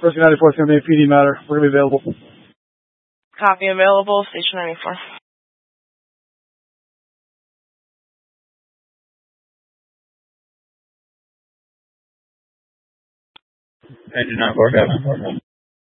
Rescue 94 is going to be a PD matter. We're going to be available. Copy available, Station 94. Engine 94,